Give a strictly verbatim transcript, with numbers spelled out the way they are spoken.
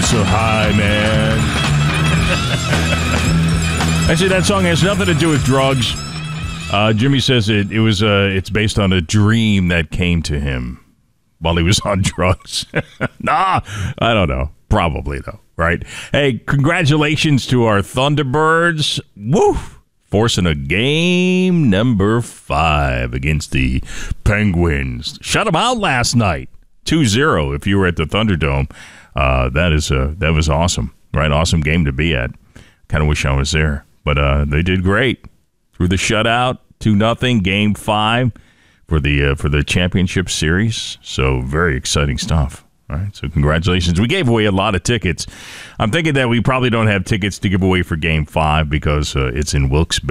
so high, man. Actually, that song has nothing to do with drugs. Uh, Jimmy says it, it was uh, it's based on a dream that came to him while he was on drugs. Nah, I don't know. Probably, though, right? Hey, congratulations to our Thunderbirds. Woo! Forcing a game number five against the Penguins. Shut them out last night. two zero if you were at the Thunderdome. Uh, that is uh, that was awesome, right? Awesome game to be at. Kind of wish I was there. But uh, they did great. Through the shutout, two nothing, game five for the uh, for the championship series. So very exciting stuff. All right, so congratulations. We gave away a lot of tickets. I'm thinking that we probably don't have tickets to give away for game five because uh, it's in Wilkes-Barre.